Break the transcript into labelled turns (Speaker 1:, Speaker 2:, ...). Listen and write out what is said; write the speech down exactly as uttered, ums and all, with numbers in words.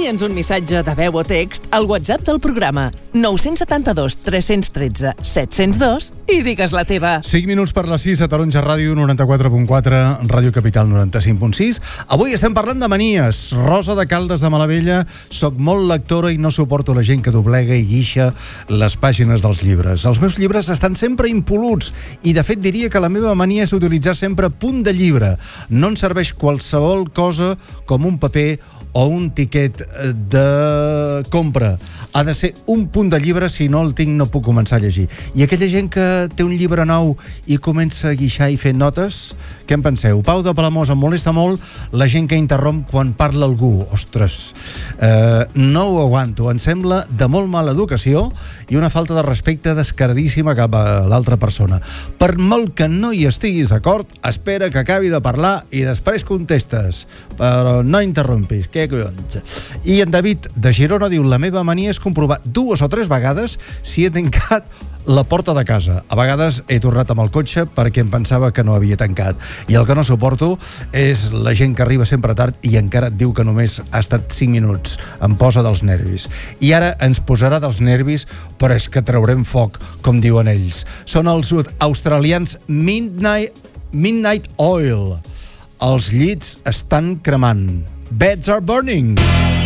Speaker 1: Envia'ns un missatge de veu o text al WhatsApp del programa nou set dos tres un tres set zero dos i digues la teva.
Speaker 2: cinc minuts per les sis a Taronja Ràdio noranta-quatre punt quatre, Ràdio Capital noranta-cinc punt sis. Avui estem parlant de manies. Rosa de Caldes de Malavella, soc molt lectora i no suporto la gent que doblega i guixa les pàgines dels llibres. Els meus llibres estan sempre impoluts i de fet diria que la meva mania és utilitzar sempre punt de llibre. No em serveix qualsevol cosa com un paper o un tiquet de compra. Ha de ser un punt de llibre, si no el tinc no puc començar a llegir. I aquella gent que té un llibre nou i comença a guixar i fer notes, què en penseu? Pau de Palamós, em molesta molt la gent que interromp quan parla algú. Ostres, eh, no ho aguanto. Em sembla de molt mala educació i una falta de respecte descaradíssima cap a l'altra persona. Per molt que no hi estiguis d'acord, espera que acabi de parlar i després contestes. Però no interrompis, què collons? I en David de Girona diu: la meva mania és comprovar dues o tres vegades si he tancat la porta de casa. A vegades he tornat amb el cotxe perquè em pensava que no havia tancat. I el que no suporto és la gent que arriba sempre tard i encara et diu que només ha estat cinc minuts. Em posa dels nervis. I ara ens posarà dels nervis, però és que traurem foc, com diuen ells. Són els australians Midnight, Midnight Oil. Els llits estan cremant. Beds are burning.